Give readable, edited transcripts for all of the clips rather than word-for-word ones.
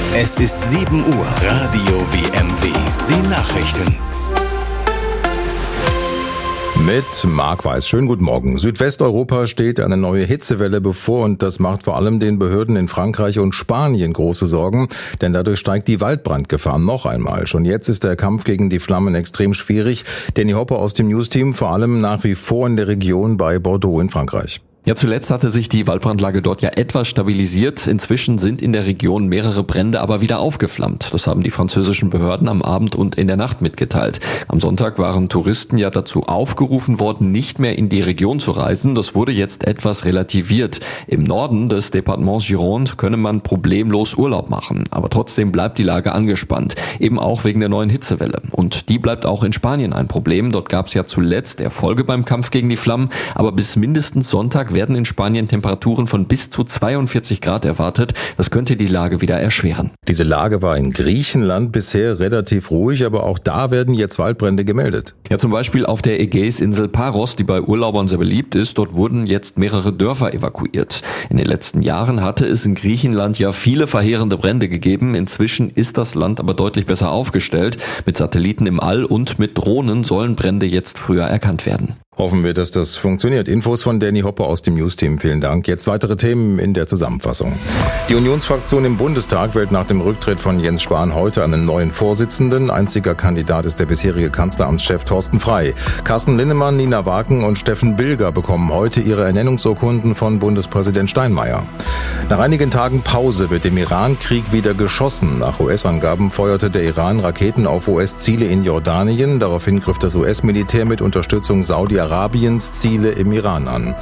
Es ist 7 Uhr. Radio WMW. Die Nachrichten. Mit Marc Weiß. Schönen guten Morgen. Südwesteuropa steht eine neue Hitzewelle bevor und das macht vor allem den Behörden in Frankreich und Spanien große Sorgen, denn dadurch steigt die Waldbrandgefahr noch einmal. Schon jetzt ist der Kampf gegen die Flammen extrem schwierig. Danny Hopper aus dem Newsteam, vor allem nach wie vor in der Region bei Bordeaux in Frankreich. Ja, zuletzt hatte sich die Waldbrandlage dort ja etwas stabilisiert. Inzwischen sind in der Region mehrere Brände aber wieder aufgeflammt. Das haben die französischen Behörden am Abend und in der Nacht mitgeteilt. Am Sonntag waren Touristen ja dazu aufgerufen worden, nicht mehr in die Region zu reisen. Das wurde jetzt etwas relativiert. Im Norden des Departements Gironde könne man problemlos Urlaub machen. Aber trotzdem bleibt die Lage angespannt. Eben auch wegen der neuen Hitzewelle. Und die bleibt auch in Spanien ein Problem. Dort gab es ja zuletzt Erfolge beim Kampf gegen die Flammen. Aber bis mindestens Sonntag werden in Spanien Temperaturen von bis zu 42 Grad erwartet. Das könnte die Lage wieder erschweren. Diese Lage war in Griechenland bisher relativ ruhig, aber auch da werden jetzt Waldbrände gemeldet. Ja, zum Beispiel auf der Ägäisinsel Paros, die bei Urlaubern sehr beliebt ist. Dort wurden jetzt mehrere Dörfer evakuiert. In den letzten Jahren hatte es in Griechenland ja viele verheerende Brände gegeben. Inzwischen ist das Land aber deutlich besser aufgestellt. Mit Satelliten im All und mit Drohnen sollen Brände jetzt früher erkannt werden. Hoffen wir, dass das funktioniert. Infos von Danny Hopper aus dem Newsteam. Vielen Dank. Jetzt weitere Themen in der Zusammenfassung. Die Unionsfraktion im Bundestag wählt nach dem Rücktritt von Jens Spahn heute einen neuen Vorsitzenden. Einziger Kandidat ist der bisherige Kanzleramtschef Thorsten Frey. Carsten Linnemann, Nina Wagen und Steffen Bilger bekommen heute ihre Ernennungsurkunden von Bundespräsident Steinmeier. Nach einigen Tagen Pause wird im Iran-Krieg wieder geschossen. Nach US-Angaben feuerte der Iran Raketen auf US-Ziele in Jordanien. Daraufhin griff das US-Militär mit Unterstützung Saudi-Arabiens Ziele im Iran an.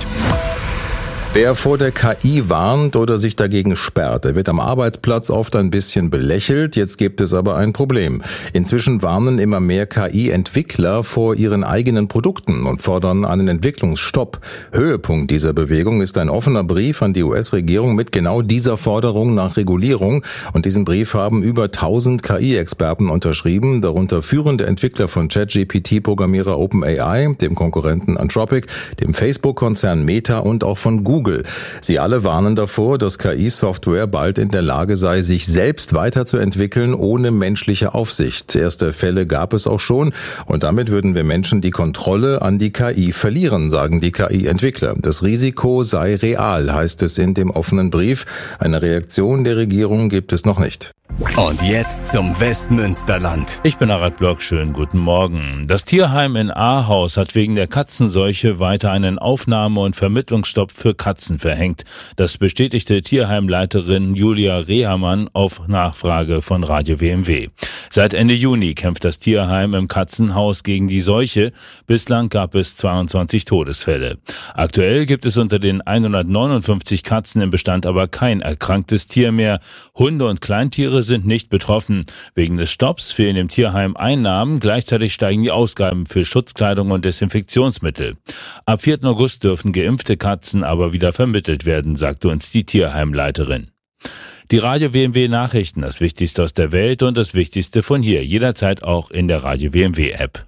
Wer vor der KI warnt oder sich dagegen sperrt, der wird am Arbeitsplatz oft ein bisschen belächelt. Jetzt gibt es aber ein Problem. Inzwischen warnen immer mehr KI-Entwickler vor ihren eigenen Produkten und fordern einen Entwicklungsstopp. Höhepunkt dieser Bewegung ist ein offener Brief an die US-Regierung mit genau dieser Forderung nach Regulierung. Und diesen Brief haben über 1000 KI-Experten unterschrieben, darunter führende Entwickler von ChatGPT-Programmierer OpenAI, dem Konkurrenten Anthropic, dem Facebook-Konzern Meta und auch von Google. Sie alle warnen davor, dass KI-Software bald in der Lage sei, sich selbst weiterzuentwickeln, ohne menschliche Aufsicht. Erste Fälle gab es auch schon und damit würden wir Menschen die Kontrolle an die KI verlieren, sagen die KI-Entwickler. Das Risiko sei real, heißt es in dem offenen Brief. Eine Reaktion der Regierung gibt es noch nicht. Und jetzt zum Westmünsterland. Ich bin Harald Block, schönen guten Morgen. Das Tierheim in Ahaus hat wegen der Katzenseuche weiter einen Aufnahme- und Vermittlungsstopp für Katzen verhängt. Das bestätigte Tierheimleiterin Julia Rehermann auf Nachfrage von Radio WMW. Seit Ende Juni kämpft das Tierheim im Katzenhaus gegen die Seuche. Bislang gab es 22 Todesfälle. Aktuell gibt es unter den 159 Katzen im Bestand aber kein erkranktes Tier mehr. Hunde und Kleintiere sind nicht betroffen. Wegen des Stopps fehlen im Tierheim Einnahmen. Gleichzeitig steigen die Ausgaben für Schutzkleidung und Desinfektionsmittel. Ab 4. August dürfen geimpfte Katzen aber wieder vermittelt werden, sagte uns die Tierheimleiterin. Die Radio WMW Nachrichten, das Wichtigste aus der Welt und das Wichtigste von hier. Jederzeit auch in der Radio WMW App.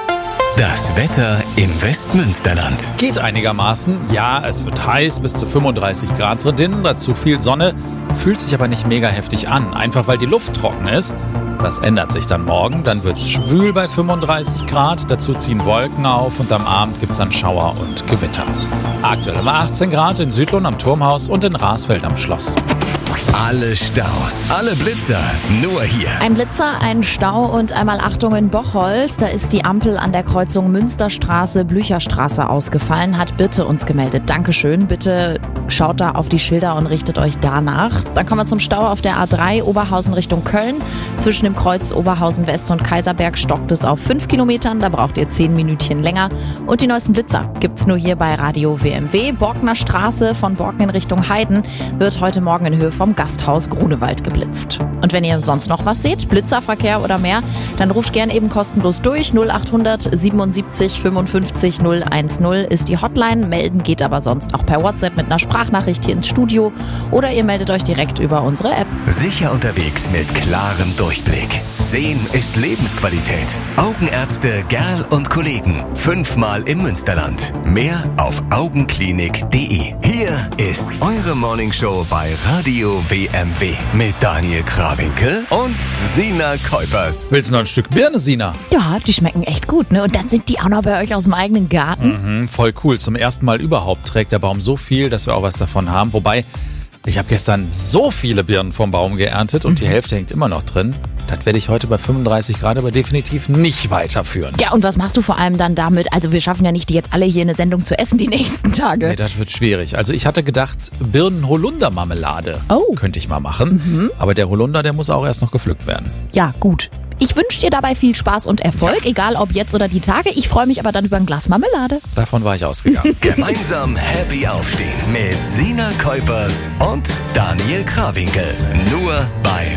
Das Wetter im Westmünsterland. Geht einigermaßen. Ja, es wird heiß, bis zu 35 Grad drinnen, dazu viel Sonne. Fühlt sich aber nicht mega heftig an, einfach weil die Luft trocken ist. Das ändert sich dann morgen, dann wird es schwül bei 35 Grad, dazu ziehen Wolken auf und am Abend gibt es dann Schauer und Gewitter. Aktuell immer 18 Grad in Südlohn am Turmhaus und in Rasfeld am Schloss. Alle Staus, alle Blitzer, nur hier. Ein Blitzer, ein Stau und einmal Achtung in Bocholt. Da ist die Ampel an der Kreuzung Münsterstraße, Blücherstraße ausgefallen. Hat bitte uns gemeldet. Dankeschön. Bitte schaut da auf die Schilder und richtet euch danach. Dann kommen wir zum Stau auf der A3 Oberhausen Richtung Köln. Zwischen dem Kreuz Oberhausen West und Kaiserberg stockt es auf 5 Kilometern. Da braucht ihr 10 Minütchen länger. Und die neuesten Blitzer gibt's nur hier bei Radio WMW. Borkener Straße von Borken in Richtung Heiden wird heute Morgen in Höhe vom Gasthaus Grunewald geblitzt. Und wenn ihr sonst noch was seht, Blitzerverkehr oder mehr, dann ruft gern eben kostenlos durch. 0800 77 55 010 ist die Hotline. Melden geht aber sonst auch per WhatsApp mit einer Sprachnachricht hier ins Studio oder ihr meldet euch direkt über unsere App. Sicher unterwegs mit klarem Durchblick. Sehen ist Lebensqualität. Augenärzte Gerl und Kollegen. 5-mal im Münsterland. Mehr auf augenklinik.de. Hier ist eure Morningshow bei Radio WMW mit Daniel Kraus. Krawinkel und Sina Kuipers. Willst du noch ein Stück Birne, Sina? Ja, die schmecken echt gut, ne? Und dann sind die auch noch bei euch aus dem eigenen Garten. Voll cool. Zum ersten Mal überhaupt trägt der Baum so viel, dass wir auch was davon haben. Wobei, ich habe gestern so viele Birnen vom Baum geerntet und die Hälfte hängt immer noch drin. Das werde ich heute bei 35 Grad aber definitiv nicht weiterführen. Ja, und was machst du vor allem dann damit? Also wir schaffen ja nicht, die jetzt alle hier in eine Sendung zu essen die nächsten Tage. Nee, das wird schwierig. Also ich hatte gedacht, Birnen-Holunder-Marmelade könnte ich mal machen. Aber der Holunder, der muss auch erst noch gepflückt werden. Ja, gut. Ich wünsche dir dabei viel Spaß und Erfolg, egal ob jetzt oder die Tage. Ich freue mich aber dann über ein Glas Marmelade. Davon war ich ausgegangen. Gemeinsam happy aufstehen mit Sina Kuipers und Daniel Krawinkel. Nur bei